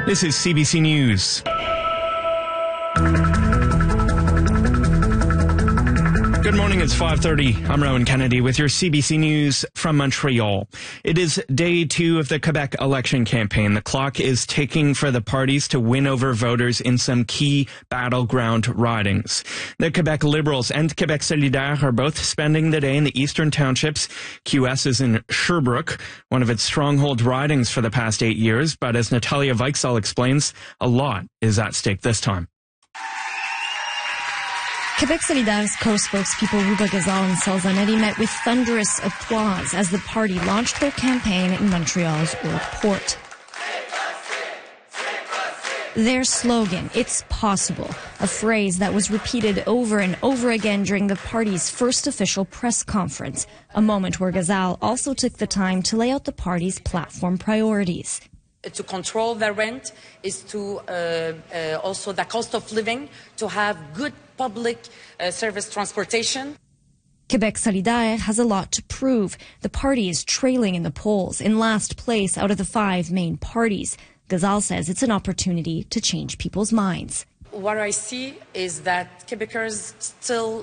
This is CBC News. Good morning, it's 5:30. I'm Rowan Kennedy with your CBC News from Montreal. It is day 2 of the Quebec election campaign. The clock is ticking for the parties to win over voters in some key battleground ridings. The Quebec Liberals and Quebec Solidaire are both spending the day in the eastern townships. QS is in Sherbrooke, one of its stronghold ridings for the past 8 years. But as Natalia Weichsel explains, a lot is at stake this time. Quebec Solidaire's co-spokespeople Rouba Gazal and Salzanetti met with thunderous applause as the party launched their campaign in Montreal's Old Port. Their slogan, "It's possible," a phrase that was repeated over and over again during the party's first official press conference, a moment where Gazal also took the time to lay out the party's platform priorities. To control the rent is to also the cost of living, to have good public service transportation. Quebec Solidaire has a lot to prove. The party is trailing in the polls, in last place out of the 5 main parties. Gazal says it's an opportunity to change people's minds. What I see is that Quebecers still